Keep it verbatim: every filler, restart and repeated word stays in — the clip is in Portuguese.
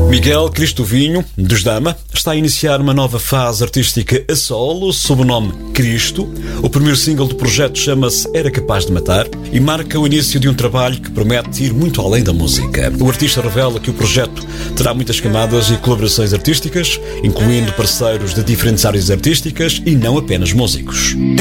Miguel Cristovinho, dos Dama, está a iniciar uma nova fase artística a solo, sob o nome Cristo. O primeiro single do projeto chama-se Era Capaz de Matar e marca o início de um trabalho que promete ir muito além da música. O artista revela que o projeto terá muitas camadas e colaborações artísticas, incluindo parceiros de diferentes áreas artísticas e não apenas músicos.